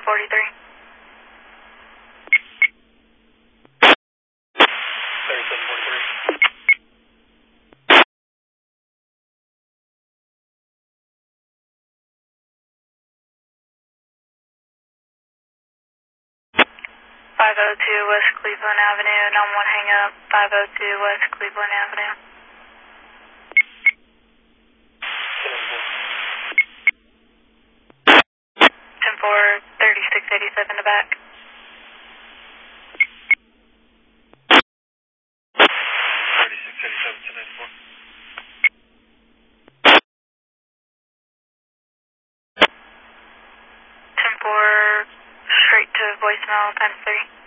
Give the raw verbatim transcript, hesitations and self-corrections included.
thirty-seven forty-three. thirty-seven forty-three. five oh two West Cleveland Avenue, nine one hang up, five oh two West Cleveland Avenue. ten four, thirty-six eighty-seven to back. thirty-six eighty-seven to ninety-four. ten four, straight to voicemail times three.